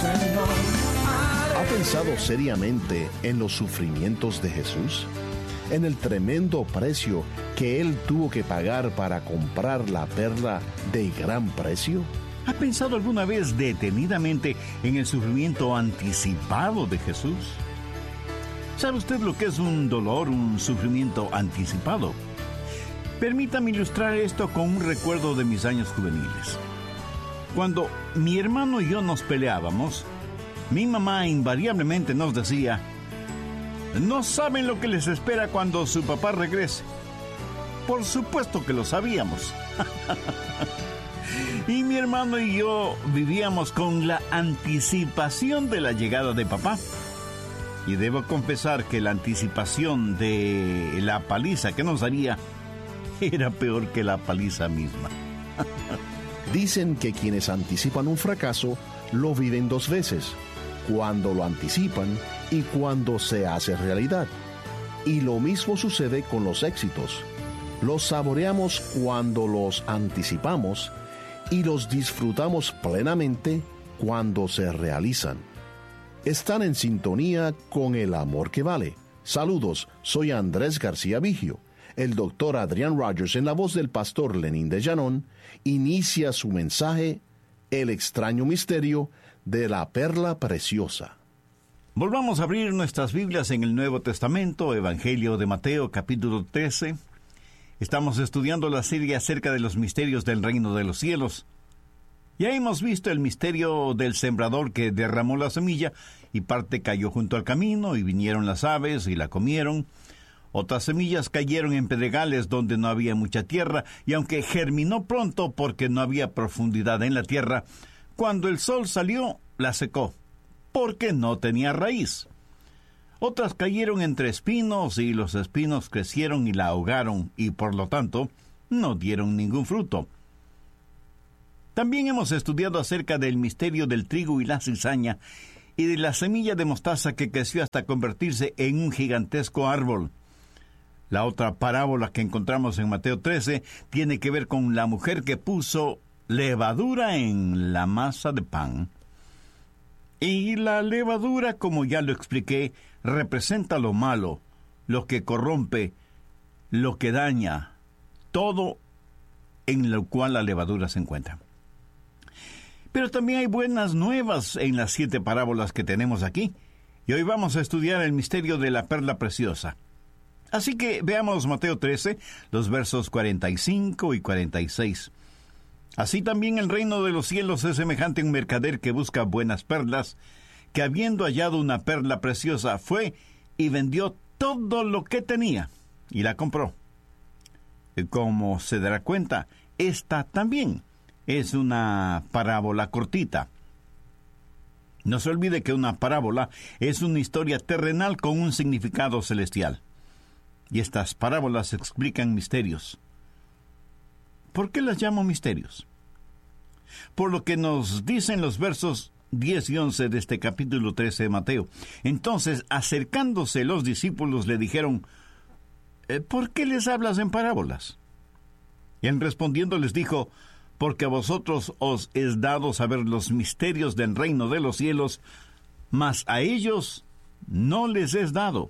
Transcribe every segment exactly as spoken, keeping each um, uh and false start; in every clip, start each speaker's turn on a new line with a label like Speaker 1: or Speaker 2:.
Speaker 1: ¿Ha pensado seriamente en los sufrimientos de Jesús? ¿En el tremendo precio que Él tuvo que pagar para comprar la perla de gran precio?
Speaker 2: ¿Ha pensado alguna vez detenidamente en el sufrimiento anticipado de Jesús? ¿Sabe usted lo que es un dolor, un sufrimiento anticipado? Permítame ilustrar esto con un recuerdo de mis años juveniles. Cuando mi hermano y yo nos peleábamos, mi mamá invariablemente nos decía: no saben lo que les espera cuando su papá regrese. Por supuesto que lo sabíamos. Y mi hermano y yo vivíamos con la anticipación de la llegada de papá. Y debo confesar que la anticipación de la paliza que nos daría era peor que la paliza misma.
Speaker 1: Dicen que quienes anticipan un fracaso lo viven dos veces: cuando lo anticipan y cuando se hace realidad. Y lo mismo sucede con los éxitos. Los saboreamos cuando los anticipamos y los disfrutamos plenamente cuando se realizan. Están en sintonía con El Amor que Vale. Saludos, soy Andrés García Vigio. El doctor Adrián Rogers, en la voz del pastor Lenín de Llanón, inicia su mensaje: El extraño misterio de la perla preciosa.
Speaker 2: Volvamos a abrir nuestras Biblias en el Nuevo Testamento, Evangelio de Mateo, capítulo trece. Estamos estudiando la serie acerca de los misterios del reino de los cielos. Ya hemos visto el misterio del sembrador que derramó la semilla y parte cayó junto al camino y vinieron las aves y la comieron. Otras semillas cayeron en pedregales donde no había mucha tierra, y aunque germinó pronto porque no había profundidad en la tierra, cuando el sol salió, la secó, porque no tenía raíz. Otras cayeron entre espinos, y los espinos crecieron y la ahogaron, y por lo tanto, no dieron ningún fruto. También hemos estudiado acerca del misterio del trigo y la cizaña, y de la semilla de mostaza que creció hasta convertirse en un gigantesco árbol. La otra parábola que encontramos en Mateo trece tiene que ver con la mujer que puso levadura en la masa de pan. Y la levadura, como ya lo expliqué, representa lo malo, lo que corrompe, lo que daña, todo en lo cual la levadura se encuentra. Pero también hay buenas nuevas en las siete parábolas que tenemos aquí, y hoy vamos a estudiar el misterio de la perla preciosa. Así que veamos Mateo trece, los versos cuarenta y cinco y cuarenta y seis. Así también el reino de los cielos es semejante a un mercader que busca buenas perlas, que habiendo hallado una perla preciosa, fue y vendió todo lo que tenía, y la compró. Como se dará cuenta, esta también es una parábola cortita. No se olvide que una parábola es una historia terrenal con un significado celestial. Y estas parábolas explican misterios. ¿Por qué las llamo misterios? Por lo que nos dicen los versos diez y once de este capítulo trece de Mateo. Entonces, acercándose los discípulos, le dijeron: ¿por qué les hablas en parábolas? Y él respondiendo les dijo: porque a vosotros os es dado saber los misterios del reino de los cielos, mas a ellos no les es dado.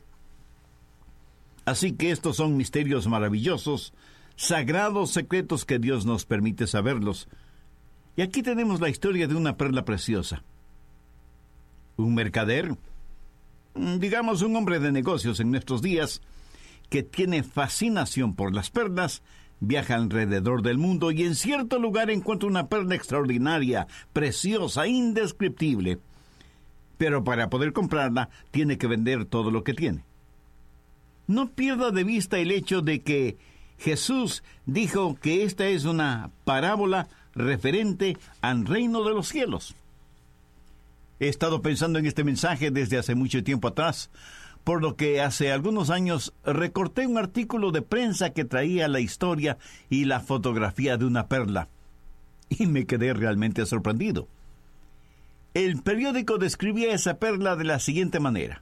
Speaker 2: Así que estos son misterios maravillosos, sagrados secretos que Dios nos permite saberlos. Y aquí tenemos la historia de una perla preciosa. Un mercader, digamos un hombre de negocios en nuestros días, que tiene fascinación por las perlas, viaja alrededor del mundo y en cierto lugar encuentra una perla extraordinaria, preciosa, indescriptible. Pero para poder comprarla, tiene que vender todo lo que tiene. No pierda de vista el hecho de que Jesús dijo que esta es una parábola referente al reino de los cielos. He estado pensando en este mensaje desde hace mucho tiempo atrás, por lo que hace algunos años recorté un artículo de prensa que traía la historia y la fotografía de una perla, y me quedé realmente sorprendido. El periódico describía esa perla de la siguiente manera: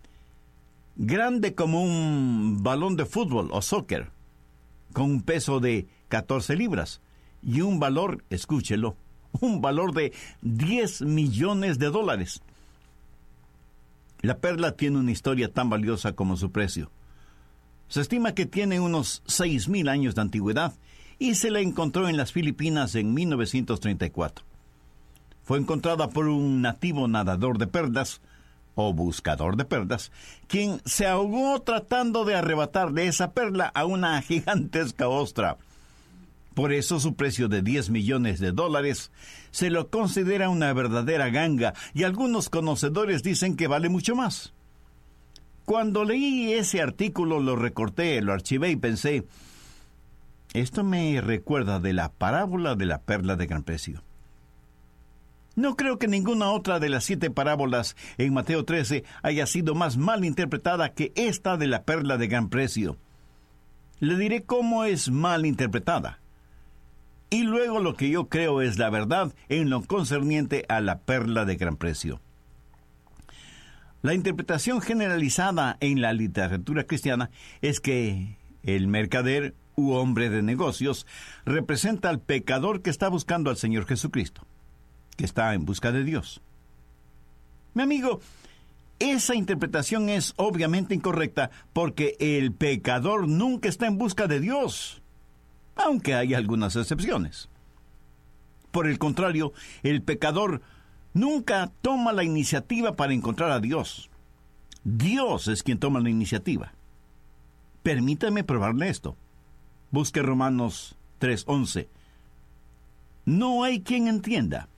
Speaker 2: grande como un balón de fútbol o soccer, con un peso de catorce libras y un valor, escúchelo, un valor de diez millones de dólares. La perla tiene una historia tan valiosa como su precio. Se estima que tiene unos seis mil años de antigüedad y se la encontró en las Filipinas en mil novecientos treinta y cuatro. Fue encontrada por un nativo nadador de perlas, o buscador de perlas, quien se ahogó tratando de arrebatarle esa perla a una gigantesca ostra. Por eso su precio de diez millones de dólares se lo considera una verdadera ganga, y algunos conocedores dicen que vale mucho más. Cuando leí ese artículo lo recorté, lo archivé y pensé, esto me recuerda de la parábola de la perla de gran precio. No creo que ninguna otra de las siete parábolas en Mateo trece haya sido más mal interpretada que esta de la perla de gran precio. Le diré cómo es mal interpretada. Y luego lo que yo creo es la verdad en lo concerniente a la perla de gran precio. La interpretación generalizada en la literatura cristiana es que el mercader u hombre de negocios representa al pecador que está buscando al Señor Jesucristo, que está en busca de Dios. Mi amigo, esa interpretación es obviamente incorrecta porque el pecador nunca está en busca de Dios, aunque hay algunas excepciones. Por el contrario, el pecador nunca toma la iniciativa para encontrar a Dios. Dios es quien toma la iniciativa. Permítame probarle esto. Busque Romanos tres once. No hay quien entienda.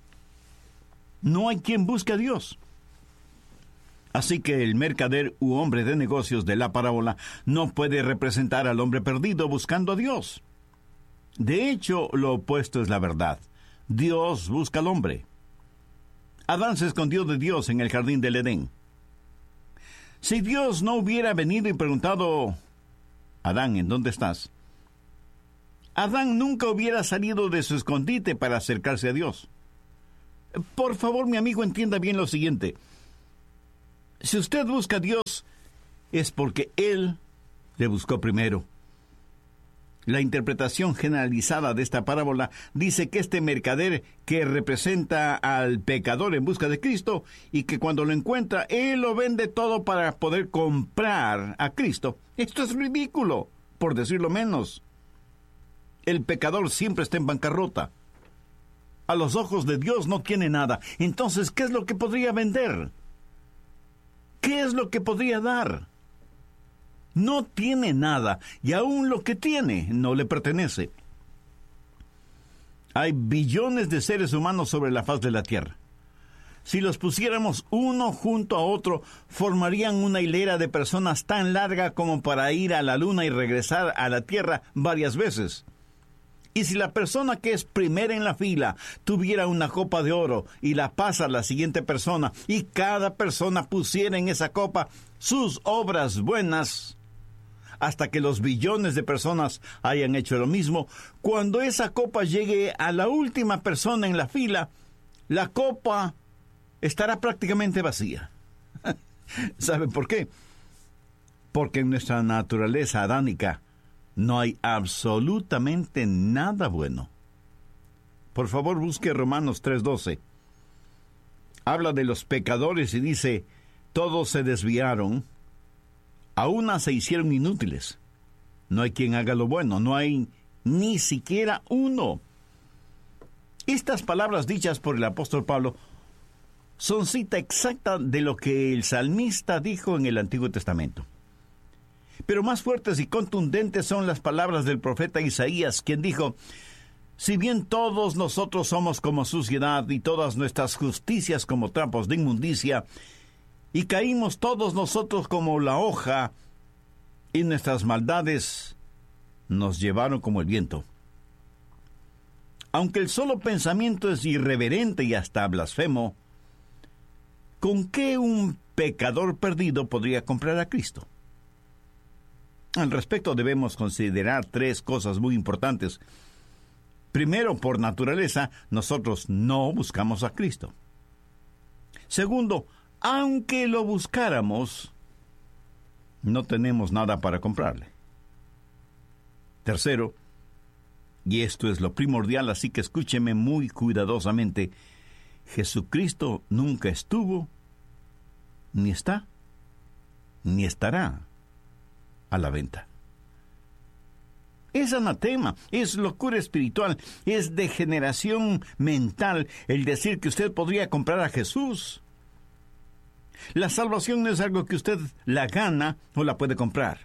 Speaker 2: No hay quien busque a Dios. Así que el mercader u hombre de negocios de la parábola no puede representar al hombre perdido buscando a Dios. De hecho, lo opuesto es la verdad. Dios busca al hombre. Adán se escondió de Dios en el jardín del Edén. Si Dios no hubiera venido y preguntado, Adán, ¿en dónde estás?, Adán nunca hubiera salido de su escondite para acercarse a Dios. Por favor, mi amigo, entienda bien lo siguiente. Si usted busca a Dios, es porque Él le buscó primero. La interpretación generalizada de esta parábola dice que este mercader que representa al pecador en busca de Cristo y que cuando lo encuentra, él lo vende todo para poder comprar a Cristo. Esto es ridículo, por decirlo menos. El pecador siempre está en bancarrota. A los ojos de Dios no tiene nada. Entonces, ¿qué es lo que podría vender? ¿Qué es lo que podría dar? No tiene nada, y aún lo que tiene no le pertenece. Hay billones de seres humanos sobre la faz de la tierra. Si los pusiéramos uno junto a otro, formarían una hilera de personas tan larga como para ir a la luna y regresar a la tierra varias veces. Y si la persona que es primera en la fila tuviera una copa de oro y la pasa a la siguiente persona, y cada persona pusiera en esa copa sus obras buenas, hasta que los billones de personas hayan hecho lo mismo, cuando esa copa llegue a la última persona en la fila, la copa estará prácticamente vacía. ¿Sabe por qué? Porque en nuestra naturaleza adánica no hay absolutamente nada bueno. Por favor, busque Romanos tres doce. Habla de los pecadores y dice, todos se desviaron, a una se hicieron inútiles. No hay quien haga lo bueno, no hay ni siquiera uno. Estas palabras dichas por el apóstol Pablo son cita exacta de lo que el salmista dijo en el Antiguo Testamento. Pero más fuertes y contundentes son las palabras del profeta Isaías, quien dijo, si bien todos nosotros somos como suciedad y todas nuestras justicias como trapos de inmundicia, y caímos todos nosotros como la hoja, y nuestras maldades nos llevaron como el viento. Aunque el solo pensamiento es irreverente y hasta blasfemo, ¿con qué un pecador perdido podría comprar a Cristo? Al respecto debemos considerar tres cosas muy importantes. Primero, por naturaleza, nosotros no buscamos a Cristo. Segundo, aunque lo buscáramos, no tenemos nada para comprarle. Tercero, Y esto es lo primordial, así que escúcheme muy cuidadosamente. Jesucristo nunca estuvo, ni está, ni estará a la venta. Es anatema, es locura espiritual, es degeneración mental el decir que usted podría comprar a Jesús. La salvación no es algo que usted la gana o la puede comprar.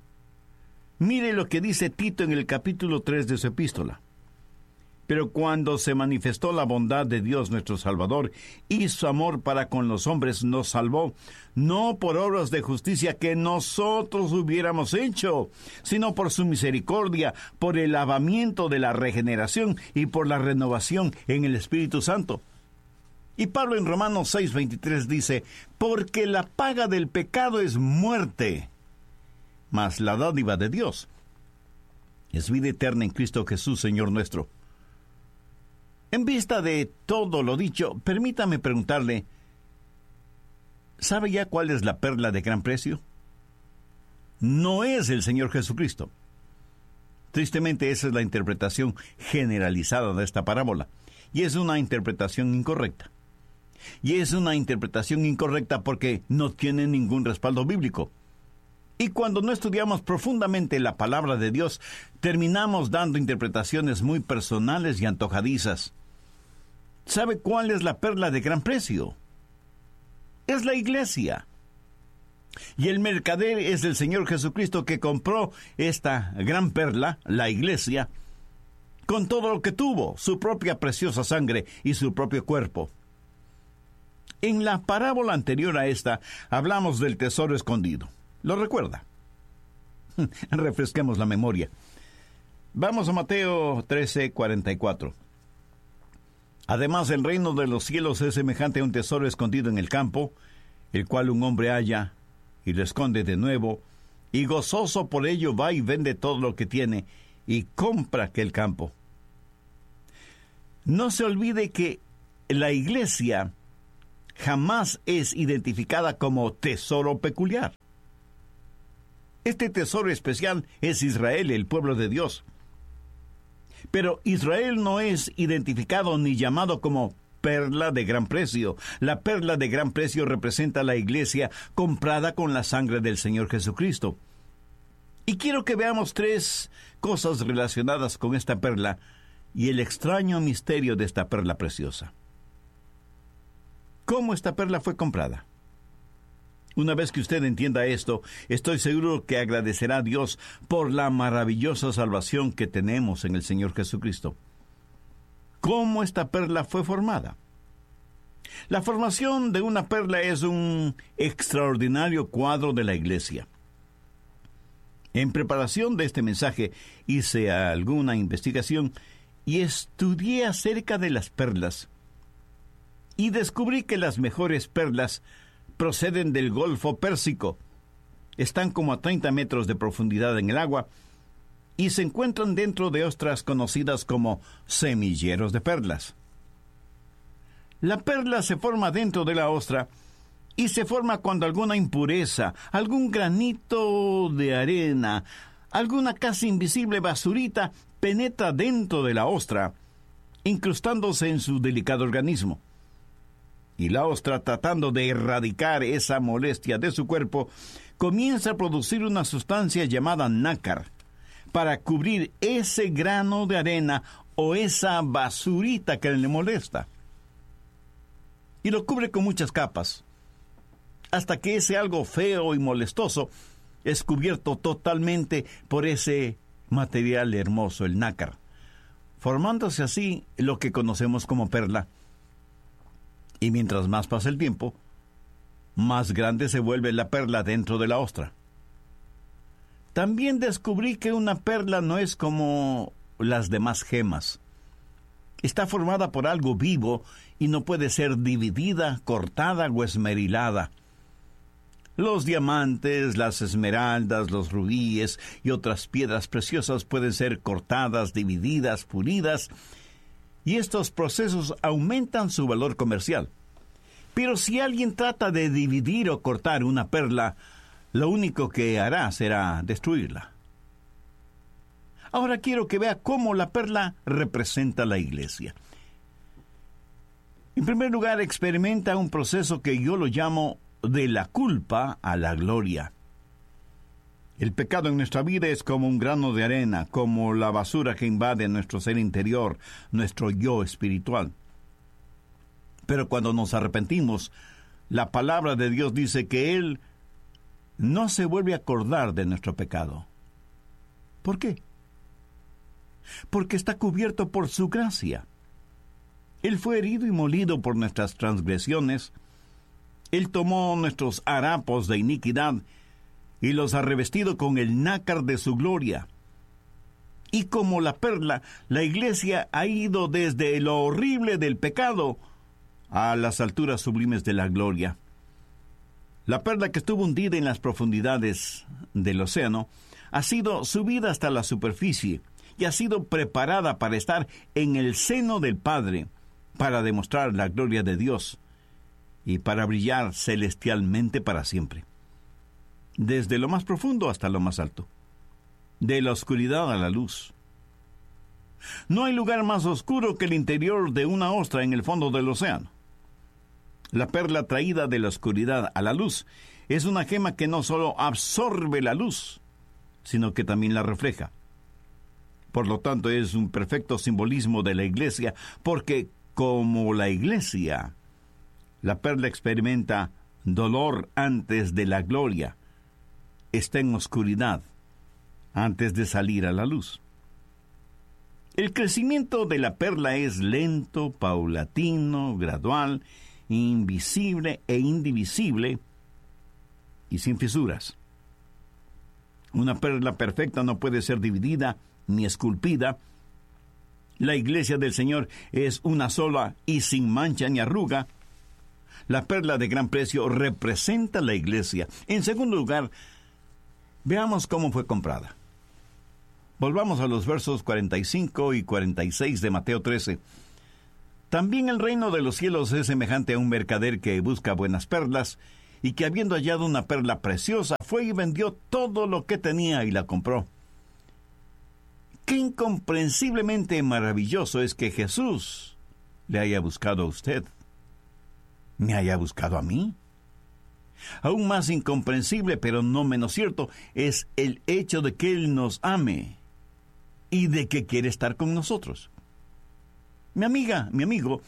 Speaker 2: Mire lo que dice Tito en el capítulo tres de su epístola. Pero cuando se manifestó la bondad de Dios nuestro Salvador y su amor para con los hombres, nos salvó, no por obras de justicia que nosotros hubiéramos hecho, sino por su misericordia, por el lavamiento de la regeneración y por la renovación en el Espíritu Santo. Y Pablo en Romanos seis veintitrés dice, porque la paga del pecado es muerte, mas la dádiva de Dios es vida eterna en Cristo Jesús, Señor nuestro. En vista de todo lo dicho, permítame preguntarle, ¿sabe ya cuál es la perla de gran precio? No es el Señor Jesucristo. Tristemente, esa es la interpretación generalizada de esta parábola, y es una interpretación incorrecta. Y es una interpretación incorrecta porque no tiene ningún respaldo bíblico. Y cuando no estudiamos profundamente la palabra de Dios, terminamos dando interpretaciones muy personales y antojadizas. ¿Sabe cuál es la perla de gran precio? Es la iglesia. Y el mercader es el Señor Jesucristo, que compró esta gran perla, la iglesia, con todo lo que tuvo, su propia preciosa sangre y su propio cuerpo. En la parábola anterior a esta, hablamos del tesoro escondido. ¿Lo recuerda? Refresquemos la memoria. Vamos a Mateo trece cuarenta y cuatro. Además, el reino de los cielos es semejante a un tesoro escondido en el campo, el cual un hombre halla y lo esconde de nuevo, y gozoso por ello va y vende todo lo que tiene y compra aquel campo. No se olvide que la iglesia jamás es identificada como tesoro peculiar. Este tesoro especial es Israel, el pueblo de Dios. Pero Israel no es identificado ni llamado como perla de gran precio. La perla de gran precio representa a la iglesia comprada con la sangre del Señor Jesucristo. Y quiero que veamos tres cosas relacionadas con esta perla y el extraño misterio de esta perla preciosa. ¿Cómo esta perla fue comprada? Una vez que usted entienda esto, estoy seguro que agradecerá a Dios por la maravillosa salvación que tenemos en el Señor Jesucristo. ¿Cómo esta perla fue formada? La formación de una perla es un extraordinario cuadro de la iglesia. En preparación de este mensaje hice alguna investigación y estudié acerca de las perlas. Y descubrí que las mejores perlas proceden del Golfo Pérsico. Están como a treinta metros de profundidad en el agua y se encuentran dentro de ostras conocidas como semilleros de perlas. La perla se forma dentro de la ostra y se forma cuando alguna impureza, algún granito de arena, alguna casi invisible basurita penetra dentro de la ostra, incrustándose en su delicado organismo. Y la ostra, tratando de erradicar esa molestia de su cuerpo, comienza a producir una sustancia llamada nácar para cubrir ese grano de arena o esa basurita que le molesta. Y lo cubre con muchas capas, hasta que ese algo feo y molestoso es cubierto totalmente por ese material hermoso, el nácar, formándose así lo que conocemos como perla. Y mientras más pasa el tiempo, más grande se vuelve la perla dentro de la ostra. También descubrí que una perla no es como las demás gemas. Está formada por algo vivo y no puede ser dividida, cortada o esmerilada. Los diamantes, las esmeraldas, los rubíes y otras piedras preciosas pueden ser cortadas, divididas, pulidas, y estos procesos aumentan su valor comercial. Pero si alguien trata de dividir o cortar una perla, lo único que hará será destruirla. Ahora quiero que vea cómo la perla representa la iglesia. En primer lugar, experimenta un proceso que yo lo llamo de la culpa a la gloria. El pecado en nuestra vida es como un grano de arena, como la basura que invade nuestro ser interior, nuestro yo espiritual. Pero cuando nos arrepentimos, la palabra de Dios dice que Él no se vuelve a acordar de nuestro pecado. ¿Por qué? Porque está cubierto por su gracia. Él fue herido y molido por nuestras transgresiones. Él tomó nuestros harapos de iniquidad y los ha revestido con el nácar de su gloria. Y como la perla, la iglesia ha ido desde lo horrible del pecado a las alturas sublimes de la gloria. La perla que estuvo hundida en las profundidades del océano ha sido subida hasta la superficie y ha sido preparada para estar en el seno del Padre, para demostrar la gloria de Dios y para brillar celestialmente para siempre. Desde lo más profundo hasta lo más alto, de la oscuridad a la luz. No hay lugar más oscuro que el interior de una ostra en el fondo del océano. La perla traída de la oscuridad a la luz es una gema que no solo absorbe la luz, sino que también la refleja. Por lo tanto, es un perfecto simbolismo de la iglesia, porque como la iglesia, la perla experimenta dolor antes de la gloria, está en oscuridad antes de salir a la luz. El crecimiento de la perla es lento, paulatino, gradual, invisible e indivisible y sin fisuras. Una perla perfecta no puede ser dividida ni esculpida. La iglesia del Señor es una sola y sin mancha ni arruga. La perla de gran precio representa la iglesia. En segundo lugar, veamos cómo fue comprada. Volvamos a los versos cuarenta y cinco y cuarenta y seis de Mateo trece. También el reino de los cielos es semejante a un mercader que busca buenas perlas, y que habiendo hallado una perla preciosa, fue y vendió todo lo que tenía y la compró. Qué incomprensiblemente maravilloso es que Jesús le haya buscado a usted, me haya buscado a mí. Aún más incomprensible, pero no menos cierto, es el hecho de que Él nos ame y de que quiere estar con nosotros. Mi amiga, mi amigo,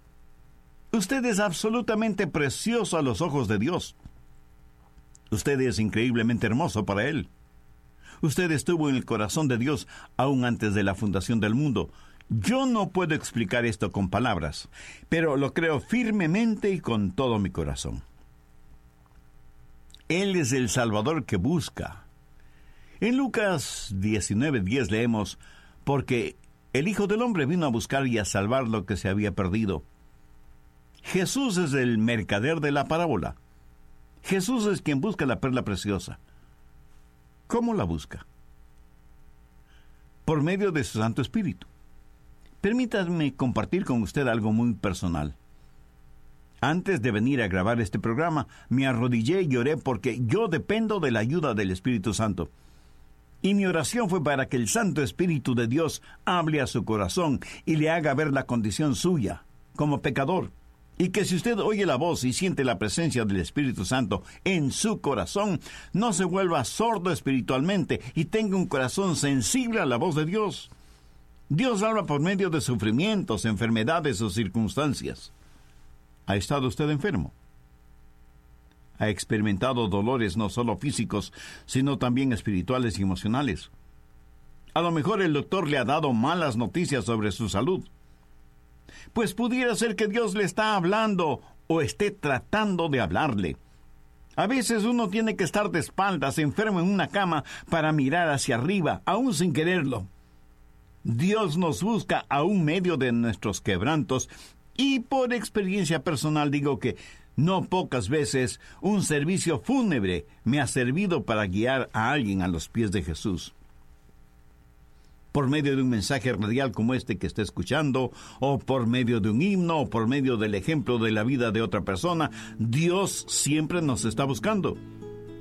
Speaker 2: usted es absolutamente precioso a los ojos de Dios. Usted es increíblemente hermoso para Él. Usted estuvo en el corazón de Dios aún antes de la fundación del mundo. Yo no puedo explicar esto con palabras, pero lo creo firmemente y con todo mi corazón. Él es el Salvador que busca. En Lucas diecinueve diez leemos, porque el Hijo del Hombre vino a buscar y a salvar lo que se había perdido. Jesús es el mercader de la parábola. Jesús es quien busca la perla preciosa. ¿Cómo la busca? Por medio de su Santo Espíritu. Permítanme compartir con usted algo muy personal. Antes de venir a grabar este programa, me arrodillé y oré porque yo dependo de la ayuda del Espíritu Santo. Y mi oración fue para que el Santo Espíritu de Dios hable a su corazón y le haga ver la condición suya como pecador. Y que si usted oye la voz y siente la presencia del Espíritu Santo en su corazón, no se vuelva sordo espiritualmente y tenga un corazón sensible a la voz de Dios. Dios habla por medio de sufrimientos, enfermedades o circunstancias. ¿Ha estado usted enfermo? ¿Ha experimentado dolores no solo físicos, sino también espirituales y emocionales? A lo mejor el doctor le ha dado malas noticias sobre su salud. Pues pudiera ser que Dios le está hablando o esté tratando de hablarle. A veces uno tiene que estar de espaldas, enfermo en una cama, para mirar hacia arriba, aún sin quererlo. Dios nos busca aún medio de nuestros quebrantos, y por experiencia personal digo que no pocas veces un servicio fúnebre me ha servido para guiar a alguien a los pies de Jesús. Por medio de un mensaje radial como este que está escuchando, o por medio de un himno, o por medio del ejemplo de la vida de otra persona, Dios siempre nos está buscando.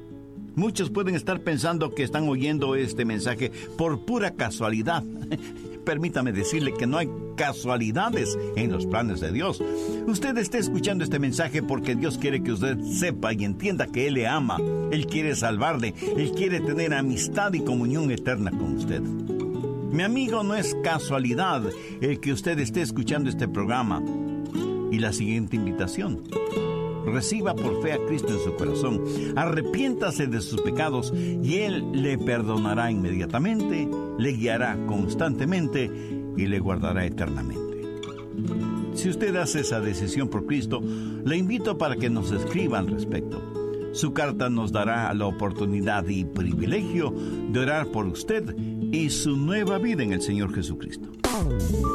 Speaker 2: Muchos pueden estar pensando que están oyendo este mensaje por pura casualidad. Permítame decirle que no hay casualidades en los planes de Dios. Usted está escuchando este mensaje porque Dios quiere que usted sepa y entienda que Él le ama. Él quiere salvarle. Él quiere tener amistad y comunión eterna con usted. Mi amigo, no es casualidad el que usted esté escuchando este programa. Y la siguiente invitación: reciba por fe a Cristo en su corazón, arrepiéntase de sus pecados y Él le perdonará inmediatamente, le guiará constantemente y le guardará eternamente. Si usted hace esa decisión por Cristo, le invito para que nos escriba al respecto. Su carta nos dará la oportunidad y privilegio de orar por usted y su nueva vida en el Señor Jesucristo.